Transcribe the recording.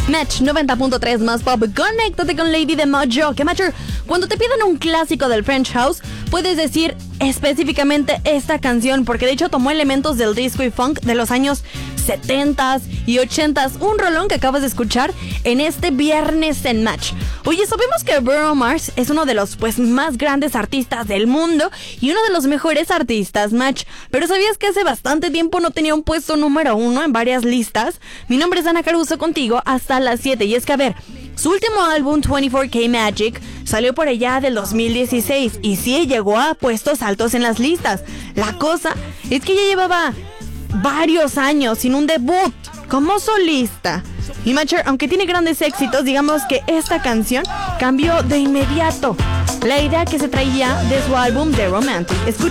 Match 90.3 más pop. Conéctate con Lady de Mojo. Que Matcher, cuando te pidan un clásico del French House, puedes decir específicamente esta canción, porque de hecho tomó elementos del disco y funk de los años 70s y 80s. Un rolón que acabas de escuchar en este viernes en Match. Oye, sabemos que Bruno Mars es uno de los más grandes artistas del mundo y uno de los mejores artistas, Match. Pero ¿sabías que hace bastante tiempo no tenía un puesto número 1 en varias listas? Mi nombre es Ana Caruso, contigo hasta las 7. Y es que, a ver, su último álbum 24K Magic salió por allá del 2016 y sí llegó a puestos altos en las listas. La cosa es que ya llevaba varios años sin un debut como solista. Y Matcher, aunque tiene grandes éxitos, digamos que esta canción cambió de inmediato la idea que se traía de su álbum The Romantic. Escucha.